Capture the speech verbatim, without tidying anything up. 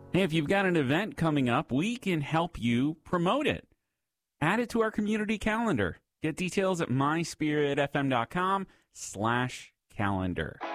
Hey, if you've got an event coming up, we can help you promote it. Add it to our community calendar. Get details at myspiritfm.com slash calendar.